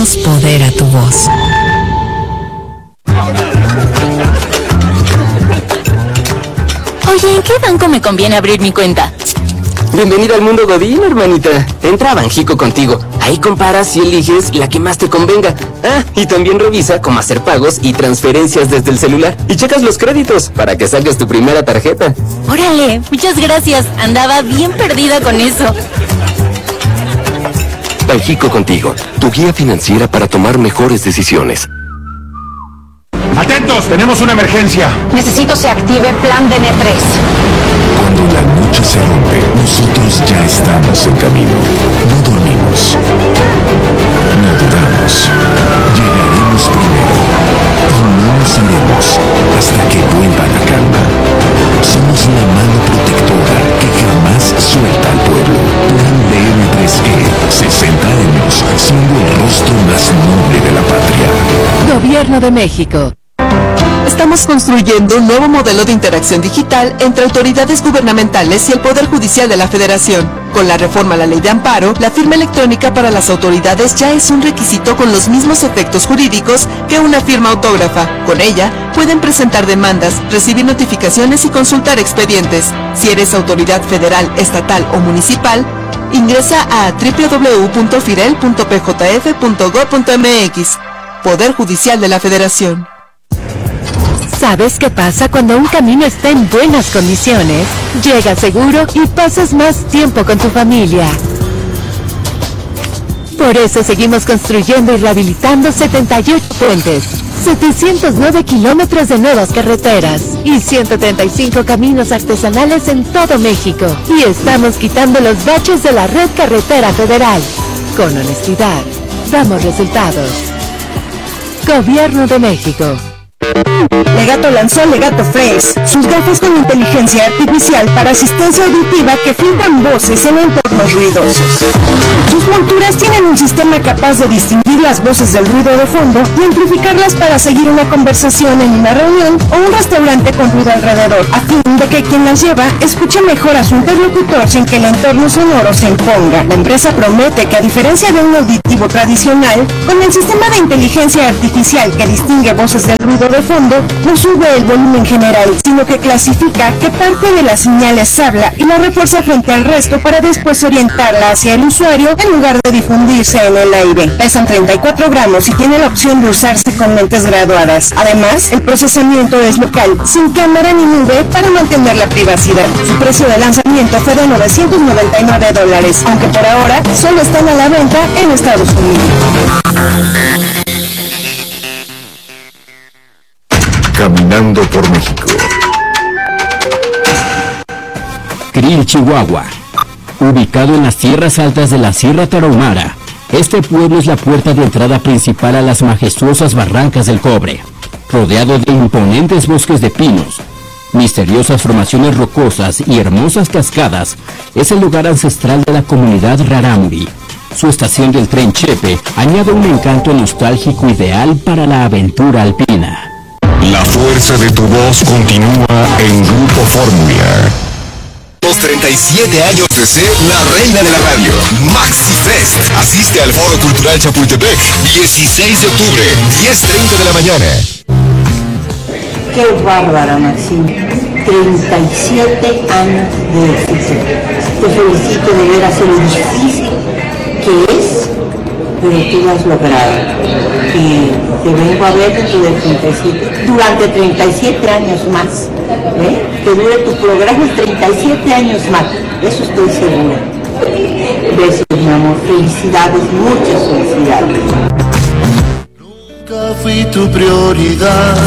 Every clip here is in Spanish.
damos poder a tu voz. Oye, ¿en qué banco me conviene abrir mi cuenta? Bienvenida al mundo Godín, hermanita. Entra a Banjico contigo. Ahí comparas y eliges la que más te convenga. Ah, y también revisa cómo hacer pagos y transferencias desde el celular. Y checas los créditos para que saques tu primera tarjeta. Órale, muchas gracias. Andaba bien perdida con eso. Banjico contigo, tu guía financiera para tomar mejores decisiones. ¡Atentos! ¡Tenemos una emergencia! Necesito se active plan DN3. Cuando la noche se rompe, nosotros ya estamos en camino. No dormimos. No dudamos. Llegaremos primero. Y no nos iremos hasta que vuelva la calma. Somos la mano protectora que jamás suelta al pueblo. Plan DN3E. 60 años siendo el rostro más noble de la patria. Gobierno de México. Estamos construyendo un nuevo modelo de interacción digital entre autoridades gubernamentales y el Poder Judicial de la Federación. Con la reforma a la Ley de Amparo, la firma electrónica para las autoridades ya es un requisito con los mismos efectos jurídicos que una firma autógrafa. Con ella, pueden presentar demandas, recibir notificaciones y consultar expedientes. Si eres autoridad federal, estatal o municipal, ingresa a www.firel.pjf.gov.mx. Poder Judicial de la Federación. ¿Sabes qué pasa cuando un camino está en buenas condiciones? Llegas seguro y pasas más tiempo con tu familia. Por eso seguimos construyendo y rehabilitando 78 puentes, 709 kilómetros de nuevas carreteras y 135 caminos artesanales en todo México. Y estamos quitando los baches de la red carretera federal. Con honestidad, damos resultados. Gobierno de México. Legato lanzó Legato Fresh, sus gafas con inteligencia artificial para asistencia auditiva que filtran voces en entornos ruidosos. Sus monturas tienen un sistema capaz de distinguir las voces del ruido de fondo y amplificarlas para seguir una conversación en una reunión o un restaurante con ruido alrededor, a fin de que quien las lleva escuche mejor a su interlocutor sin que el entorno sonoro se imponga. La empresa promete que, a diferencia de un auditivo tradicional, con el sistema de inteligencia artificial que distingue voces del ruido de fondo, no sube el volumen general, sino que clasifica qué parte de las señales habla y la refuerza frente al resto para después orientarla hacia el usuario en lugar de difundirse en el aire. Pesan 34 gramos y tiene la opción de usarse con lentes graduadas. Además, el procesamiento es local, sin cámara ni nube, para mantener la privacidad. Su precio de lanzamiento fue de $999, aunque por ahora solo están a la venta en Estados Unidos. Caminando por México. Krill, Chihuahua. Ubicado en las tierras altas de la Sierra Tarahumara, este pueblo es la puerta de entrada principal a las majestuosas barrancas del Cobre. Rodeado de imponentes bosques de pinos, misteriosas formaciones rocosas y hermosas cascadas, es el lugar ancestral de la comunidad Rarámuri. Su estación del tren Chepe añade un encanto nostálgico ideal para la aventura alpina. La fuerza de tu voz continúa en Grupo Fórmula. Los 37 años de ser la reina de la radio, Maxi Fest. Asiste al Foro Cultural Chapultepec, 16 de octubre, 10:30 de la mañana. Qué bárbara, Maxi. 37 años de éxito. Te felicito de ver hacer lo difícil que es, pero tú lo has logrado. Y te vengo a ver dentro de 37, durante 37 años más. Que dure tu programa 37 años más, eso estoy segura. Besos, mi amor, felicidades, muchas felicidades. Nunca fui tu prioridad.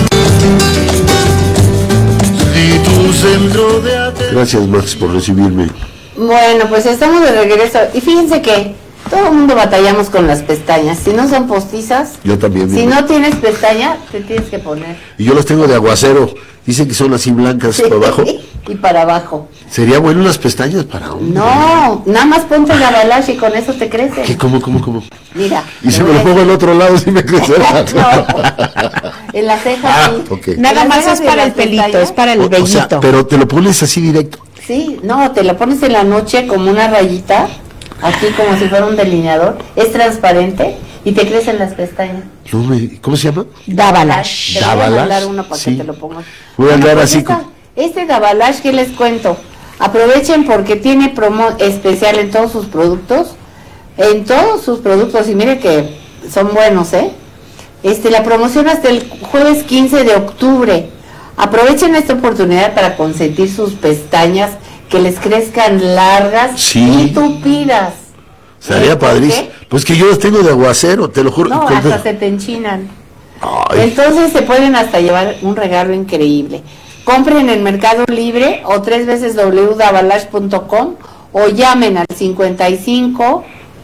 Y tu centro de atención. Gracias, Max, por recibirme. Bueno, pues estamos de regreso. Y fíjense que todo el mundo batallamos con las pestañas. Si no son postizas, yo también. Si no tienes pestaña, te tienes que poner. Y yo las tengo de aguacero. Dicen que son así blancas, sí, para abajo. Y para abajo. Sería bueno unas pestañas para hombre. No, nada más ponte la balash y con eso te crece. ¿Qué? ¿Cómo? Mira. Y si me lo pongo al otro lado, sí me crece. No, en la ceja sí. Okay. Nada más es para el pelito, es para el vellito. O sea, pero te lo pones así directo. Sí, no, te lo pones en la noche como una rayita, aquí como si fuera un delineador. Es transparente y te crecen las pestañas. ¿Cómo se llama? Davalash. Te voy a mandar uno para que te lo pongas. Voy a andar Pues así. este Davalash, ¿qué les cuento? Aprovechen porque tiene promo especial en todos sus productos. En todos sus productos, y mire que son buenos, ¿eh? La promoción hasta el jueves 15 de octubre. Aprovechen esta oportunidad para consentir sus pestañas, que les crezcan largas y tupidas. Sería padrísimo. Pues que yo las tengo de aguacero, te lo juro. No, hasta se te enchinan. Entonces se pueden hasta llevar un regalo increíble. Compren en Mercado Libre o 3 veces www.davalash.com o llamen al 55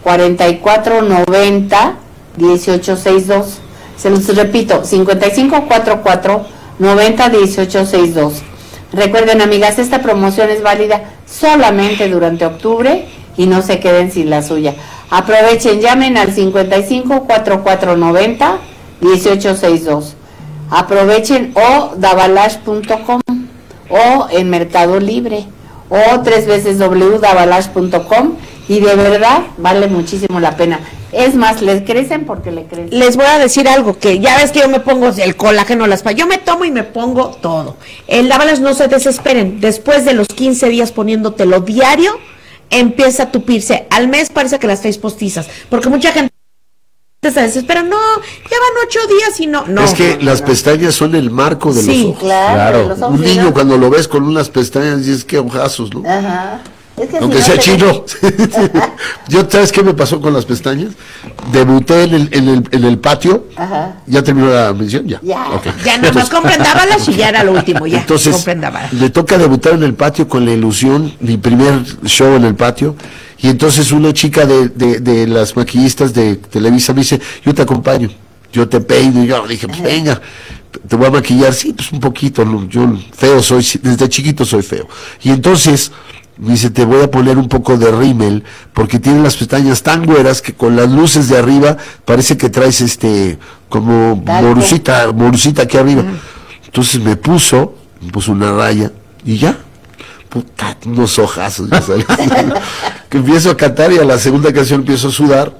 44 90 1862. Se los repito, 55 44 90 1862. Recuerden, amigas, esta promoción es válida solamente durante octubre y no se queden sin la suya. Aprovechen, llamen al 55 44 90 1862. Aprovechen o davalash.com o en Mercado Libre o 3 veces www.davalash.com y de verdad vale muchísimo la pena. Es más, les crecen porque le crecen. Les voy a decir algo, que ya ves que yo me pongo el colágeno, yo me tomo y me pongo todo. El Davalash, no se desesperen, después de los 15 días poniéndotelo diario, empieza a tupirse. Al mes parece que las traes postizas, porque mucha gente se desespera, no, ya van 8 días y no. Es que las pestañas son el marco de los ojos. Claro. Los ojos, un niño cuando lo ves con unas pestañas dices que ojazos, ¿no? Ajá. Es que aunque si sea no chino. Yo, ¿sabes qué me pasó con las pestañas? Debuté en el patio. Ajá. ¿Ya terminó la mención? Ya. Okay. Ya nada más compren Davalash y ya era lo último, ya. Entonces, compren Davalash. le toca debutar en el patio con la ilusión, mi primer show en el patio, y entonces una chica de las maquillistas de Televisa me dice, yo te acompaño, yo te peino, y yo dije, pues venga, te voy a maquillar, sí, pues un poquito, yo feo soy, desde chiquito soy feo, y entonces me dice, te voy a poner un poco de rímel, porque tiene las pestañas tan güeras que con las luces de arriba parece que traes como morucita aquí arriba. Entonces me puso una raya y ya, puta, unos ojazos, ya sabes. Que empiezo a cantar y a la segunda canción empiezo a sudar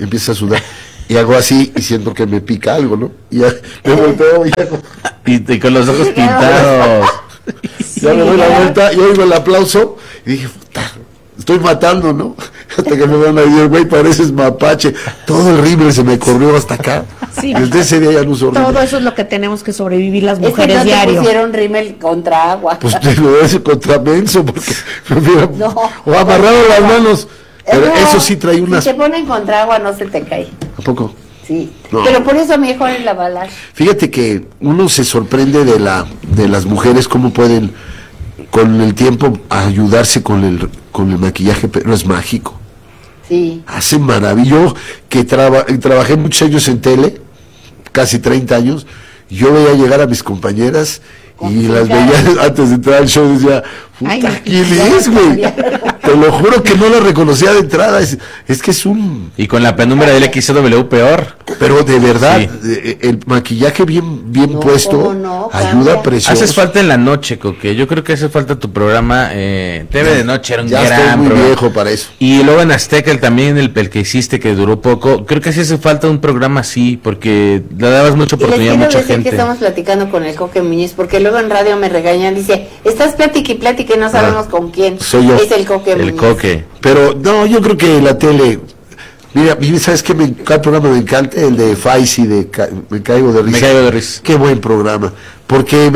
y hago así y siento que me pica algo, ¿no? Y ya me volteo y con los ojos pintados. Ya me doy la vuelta y oigo el aplauso y dije, puta, estoy matando, ¿no? Hasta que me van a decir, güey, pareces mapache. Todo el rímel se me corrió hasta acá. Sí. Desde ese día ya no uso rímel. Todo eso es lo que tenemos que sobrevivir las Es que mujeres no diario. te pusieron rímel contra agua. Pues te lo voy a contra menso porque me hubiera o amarrado las manos. Pero No, eso sí trae unas. Si te ponen contra agua no se te cae. ¿A poco? Sí. No. Pero por eso mejor el Davalash. Fíjate que uno se sorprende de las mujeres cómo pueden con el tiempo ayudarse con el maquillaje, pero es mágico. Sí. Hace maravilloso que trabajé muchos años en tele, casi 30 años. Yo veía llegar a mis compañeras y las veía antes de entrar al show, decía, puta, ¿quién es, güey? Te lo juro que no la reconocía de entrada, es que es un... Y con la penumbra del XW peor. Pero de verdad, Sí. el maquillaje bien puesto ayuda precioso. Haces falta en la noche, Coque. Yo creo que hace falta tu programa TV de noche, era un Ya gran estoy muy programa. viejo para eso. Y luego en Azteca, también el que hiciste, que duró poco. Creo que sí hace falta un programa así, porque le dabas mucha Y les oportunidad a quiero mucha decir gente. que estamos platicando con el Coque Muñiz, porque luego en radio me regañan, dice, estás plática y no sabemos con quién. Soy yo. Es el Coque Muñiz. Pero no, yo creo que la tele... Mira, ¿sabes qué? El programa me encanta, el de Faisy, Me Caigo de Risa. Me Caigo de Risa. Qué buen programa. Porque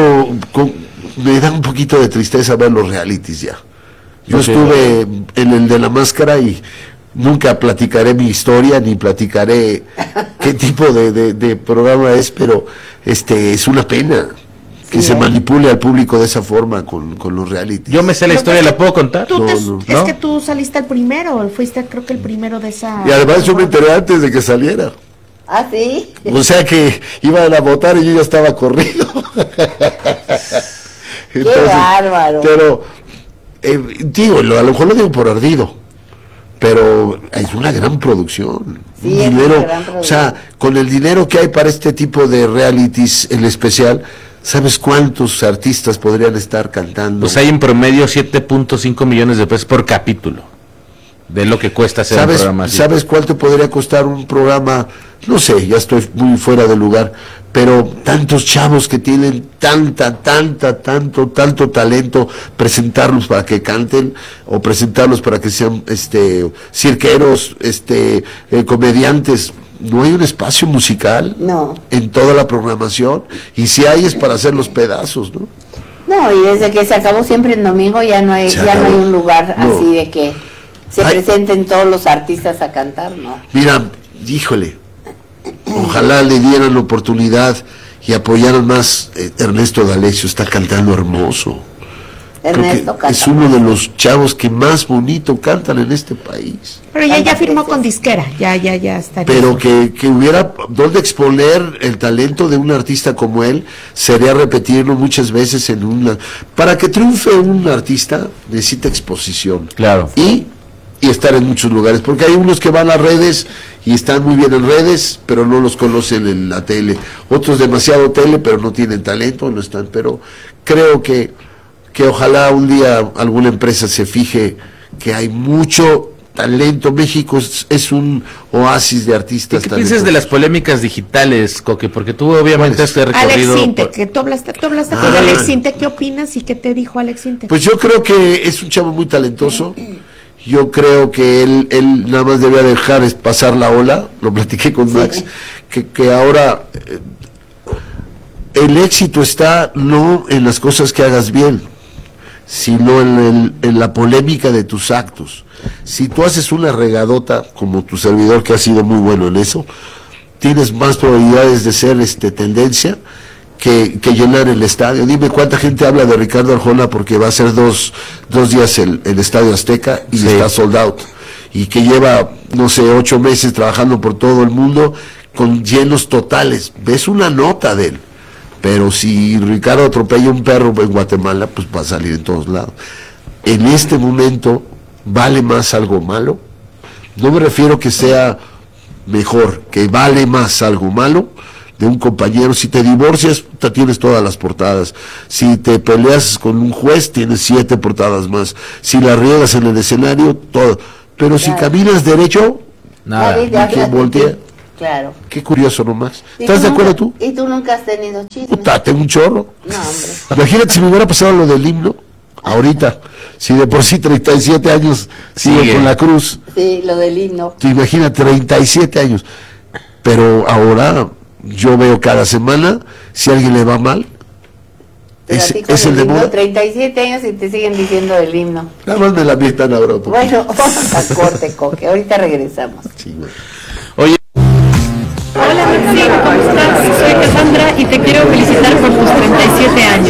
me da un poquito de tristeza ver los realities ya. Yo Sí. estuve en el de La Máscara y nunca platicaré mi historia, ni platicaré qué tipo de programa es, pero es una pena que se manipule al público de esa forma con los realities. Yo me sé la historia, ¿la puedo contar? Es que tú saliste el primero, fuiste creo que el primero de esa... Y además yo me enteré antes de que saliera. ¿Ah, sí? O sea que iban a votar y yo ya estaba corrido. ¡Qué bárbaro! Pero, digo, a lo mejor lo digo por ardido, pero es una gran producción. Sí, Un es dinero, una gran producción. o sea, con el dinero que hay para este tipo de realities en especial, ¿sabes cuántos artistas podrían estar cantando? Pues hay en promedio 7.5 millones de pesos por capítulo. de lo que cuesta hacer un programa así. ¿Sabes cuál te podría costar un programa? No sé, ya estoy muy fuera de lugar, pero tantos chavos que tienen tanto talento, presentarlos para que canten o presentarlos para que sean cirqueros, comediantes. No hay un espacio musical en toda la programación, y si hay es para hacer los pedazos, ¿no? No, y desde que se acabó Siempre en Domingo ya no hay un lugar así de que se presenten todos los artistas a cantar, ¿no? Mira, híjole, ojalá le dieran la oportunidad y apoyaran más. Ernesto D'Alessio está cantando hermoso. Ernesto canta. Es uno de los chavos que más bonito cantan en este país. Pero ya firmó con disquera, ya está. Pero que hubiera donde exponer el talento de un artista como él, sería repetirlo muchas veces para que triunfe un artista necesita exposición. Claro. Y estar en muchos lugares, porque hay unos que van a redes y están muy bien en redes, pero no los conocen en la tele. Otros demasiado tele, pero no tienen talento, no están. Pero creo que ojalá un día alguna empresa se fije que hay mucho talento. México es un oasis de artistas. ¿Qué piensas de las polémicas digitales, Coque? Porque tú obviamente has recorrido... Alex Intec, que tú hablaste con Alex Intec, ¿qué opinas y qué te dijo Alex Intec? Pues yo creo que es un chavo muy talentoso. Yo creo que él nada más debía dejar pasar la ola. Lo platiqué con Max, que ahora el éxito está no en las cosas que hagas bien, sino en la polémica de tus actos. Si tú haces una regadota, como tu servidor, que ha sido muy bueno en eso, tienes más probabilidades de ser tendencia que llenar el estadio. Dime cuánta gente habla de Ricardo Arjona porque va a ser dos días el Estadio Azteca y está sold out, y que lleva, no sé, 8 meses trabajando por todo el mundo con llenos totales. Ves una nota de él, pero si Ricardo atropella un perro en Guatemala, pues va a salir en todos lados. En este momento, ¿vale más algo malo? No me refiero que sea mejor, que vale más algo malo de un compañero. Si te divorcias, tienes todas las portadas. Si te peleas con un juez, tienes 7 portadas más. Si la riegas en el escenario, todo. Pero si caminas derecho, nada. ¿Quién voltea? Claro. Qué curioso nomás. ¿Estás de acuerdo tú? ¿Y tú nunca has tenido chismes? Tengo un chorro. No, hombre. Imagínate si me hubiera pasado lo del himno ahorita. Si de por sí 37 años sigue con la cruz. Sí, lo del himno. Tú imagínate, 37 años. Pero ahora yo veo cada semana, si a alguien le va mal, es el de moda. 37 años y te siguen diciendo el himno. Nada más me la mientan ahora. Bueno, vamos a corte, Coque. Ahorita regresamos. Sí, bueno. Oye. Hola, Maxi, ¿cómo estás? Soy Cassandra y te quiero felicitar por tus 37 años.